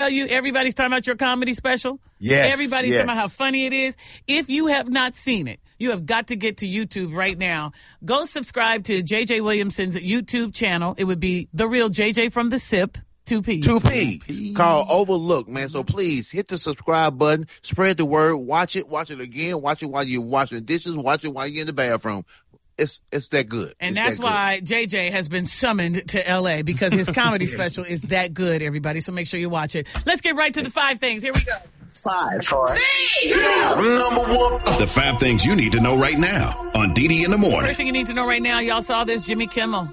tell you, everybody's talking about your comedy special. Yes. Everybody's talking about how funny it is. If you have not seen it, you have got to get to YouTube right now. Go subscribe to J.J. Williamson's YouTube channel. It would be The Real J.J. from the SIP. 2 P's. 2 P's. Called Overlook, man. So please hit the subscribe button. Spread the word. Watch it. Watch it again. Watch it while you're washing the dishes. Watch it while you're in the bathroom. It's that good. And that's why JJ has been summoned to L.A. because his comedy special is that good, everybody. So make sure you watch it. Let's get right to the 5 things. Here we go. 5, 4, 3, 2. Number 1. The 5 things you need to know right now on DD in the Morning. First thing you need to know right now, y'all saw this, Jimmy Kimmel,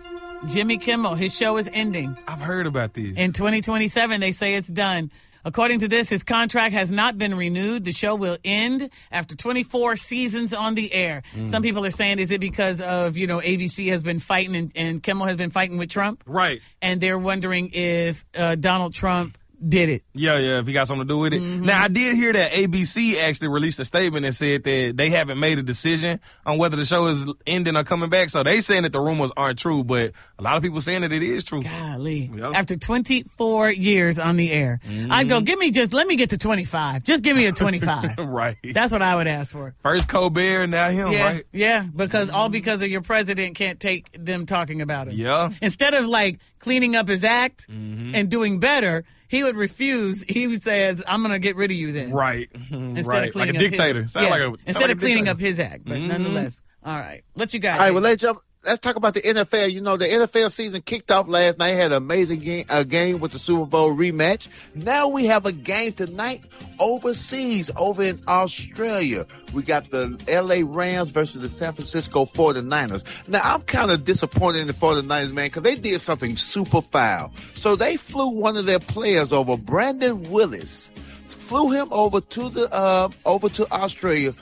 his show is ending. I've heard about these. In 2027, they say it's done. According to this, his contract has not been renewed. The show will end after 24 seasons on the air. Some people are saying, is it because of, ABC has been fighting and Kimmel has been fighting with Trump? Right. And they're wondering if Donald Trump did it. Yeah, if he got something to do with it. Mm-hmm. Now, I did hear that ABC actually released a statement and said that they haven't made a decision on whether the show is ending or coming back. So they saying that the rumors aren't true, but a lot of people saying that it is true. Golly. Yep. After 24 years on the air, I'd go, let me get to 25. Just give me a 25. Right. That's what I would ask for. First Colbert, now him, Yeah, right? yeah, because all because of your president can't take them talking about him. Yeah. Instead of cleaning up his act and doing better, he would refuse. He says, "I'm going to get rid of you then." Right. Instead of cleaning like a dictator. Instead of cleaning up his act, but nonetheless. All right. What you got? All right, well, let's talk about the NFL. The NFL season kicked off last night. Had an amazing game with the Super Bowl rematch. Now we have a game tonight overseas, over in Australia. We got the L.A. Rams versus the San Francisco 49ers. Now, I'm kind of disappointed in the 49ers, man, because they did something super foul. So they flew one of their players over, Brandon Willis, flew him over to Australia,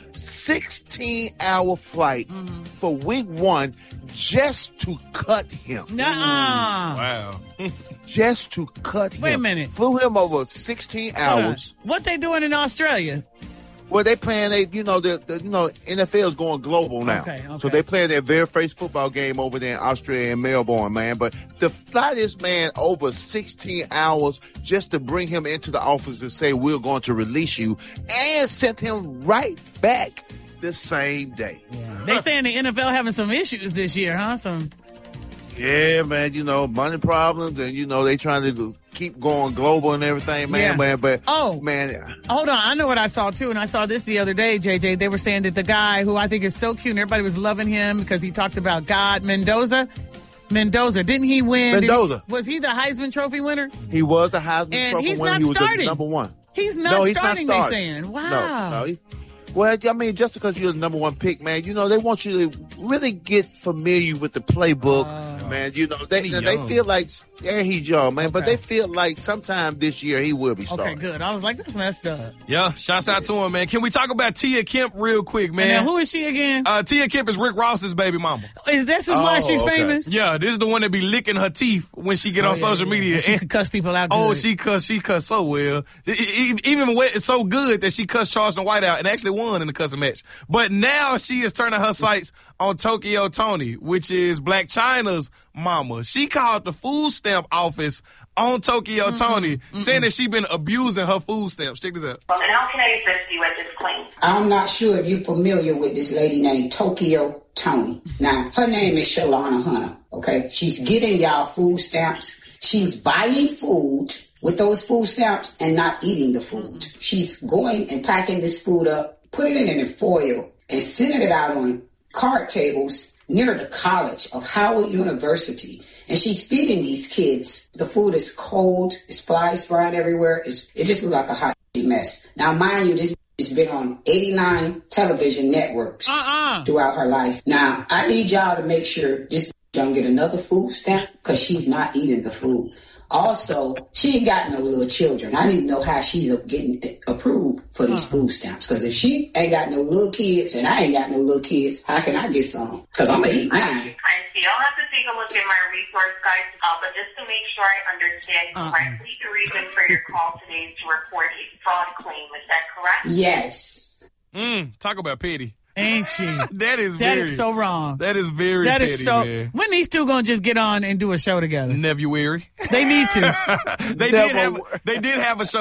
16-hour flight for week 1 just to cut him. Nuh-uh. Wow. Just to cut him. Wait a minute. Flew him over 16 hours. What they doing in Australia? Well, they playing. The NFL is going global now. Okay. So they playing their very first football game over there in Australia in Melbourne, man. But to fly this man over 16 hours just to bring him into the office and say we're going to release you, and sent him right back the same day. Yeah. They saying the NFL having some issues this year, huh? Yeah, man. Money problems, and they trying to keep going global and everything, man. Yeah. Man, but man, hold on. I know what I saw too, and I saw this the other day, JJ. They were saying that the guy who I think is so cute, and everybody was loving him because he talked about God, Mendoza, didn't he win? Was he the Heisman Trophy winner? He was the Heisman Trophy winner. He was the number 1. He's not starting. They saying, wow. No. Well, I mean, just because you're the number 1 pick, man, they want you to really get familiar with the playbook, man. They feel like, he's young, man, but they feel like sometime this year he will be starting. Okay, good. I was like, that's messed up. Yeah, shouts out to him, man. Can we talk about Tia Kemp real quick, man? And now, who is she again? Tia Kemp is Rick Ross's baby mama. This is why she's famous? Yeah, this is the one that be licking her teeth when she get on social media. And she can cuss people out good. Oh, she cuss so well. Even it's so good that she cussed Charleston White out and actually won in the cussing match. But now she is turning her sights on Tokyo Toni, which is Black Chyna's mama. She called the food stamp office on Tokyo Toni, saying that she been abusing her food stamps. Check this out. And how can I assist you at this claim? I'm not sure if you're familiar with this lady named Tokyo Toni. Now, her name is Shalana Hunter, okay? She's getting y'all food stamps. She's buying food with those food stamps and not eating the food. She's going and packing this food up, putting it in a foil, and sending it out on card tables near the College of Howard University. And she's feeding these kids. The food is cold. It's flies flying everywhere. It just looks like a hot mess. Now, mind you, this has been on 89 television networks throughout her life. Now, I need y'all to make sure this don't get another food stamp because she's not eating the food. Also, she ain't got no little children. I need to know how she's getting approved for these food stamps. Because if she ain't got no little kids and I ain't got no little kids, how can I get some? Because I'm going to eat mine. I see. I'll have to take a look at my resource guide. But just to make sure I understand correctly, the reason for your call today is to report a fraud claim. Is that correct? Yes. Talk about petty. Ain't she? That is so wrong. That is very that petty, is so. man. When these two gonna just get on and do a show together? Nevuary. They need to. They did have a show